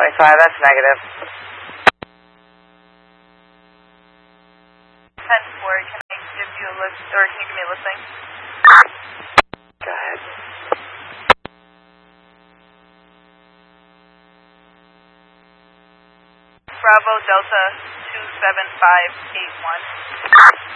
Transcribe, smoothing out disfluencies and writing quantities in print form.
25, that's negative. 10-4, can I give you a list, or can you give me a listing? Go ahead. Bravo Delta 27581.